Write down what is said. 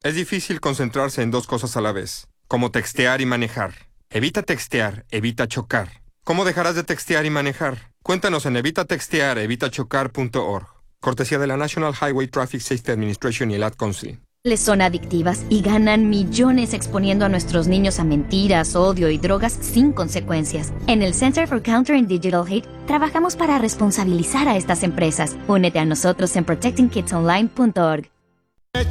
Es difícil concentrarse en dos cosas a la vez, como textear y manejar. Evita textear, evita chocar. ¿Cómo dejarás de textear y manejar? Cuéntanos en evitatextear.evitachocar.org. Cortesía de la National Highway Traffic Safety Administration y el Ad Council. Les son adictivas y ganan millones exponiendo a nuestros niños a mentiras, odio y drogas sin consecuencias. En el Center for Countering Digital Hate trabajamos para responsabilizar a estas empresas. Únete a nosotros en protectingkidsonline.org.